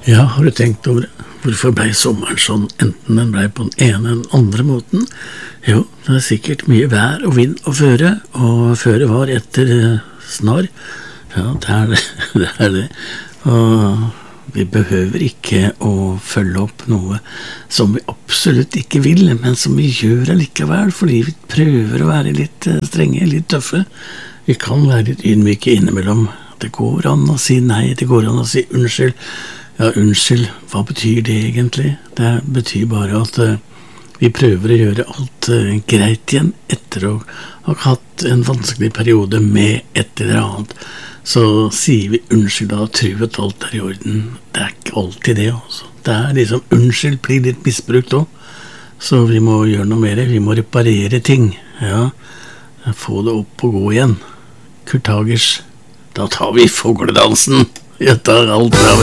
Ja, har du tenkt over det? Hvorfor ble sommeren sånn, enten den ble på den ene eller den andre måten? Jo, det sikkert mye vær og vind og føre, og føre var etter snar. Ja, det er det, det er det. Og vi behøver ikke å følge opp noe som vi absolutt ikke vil, men som vi gjør allikevel, fordi vi prøver å være litt strenge, litt tøffe. Vi kan være litt ydmyke innimellom. Det går an å si nei, det går an å si unnskyld. Ja, unnskyld, hva betyr det egentlig? Det betyr bare at vi prøver å gjøre alt greit igjen etter å ha hatt en vanskelig periode med et eller annet. Så sier vi unnskyld da, og tror at alt er i orden. Det er ikke alltid det også. Det er liksom unnskyld blir litt misbrukt også. Så vi må gjøre noe mer, vi må reparere ting. Ja, få det opp og gå igjen. Kurt Hagers, da tar vi fogledansen. Jeg tar alt fra